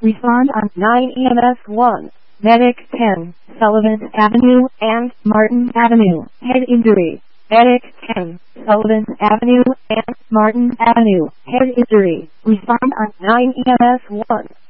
Respond on 9 EMS 1. Medic 10, Sullivan Avenue and Martin Avenue. Head injury. Medic 10, Sullivan Avenue and Martin Avenue. Head injury. Respond on 9 EMS 1.